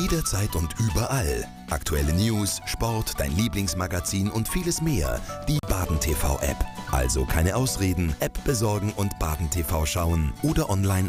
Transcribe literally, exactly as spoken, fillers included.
Jederzeit und überall. Aktuelle News, Sport, dein Lieblingsmagazin und vieles mehr. Die Baden T V App. Also keine Ausreden, App besorgen und Baden T V schauen oder online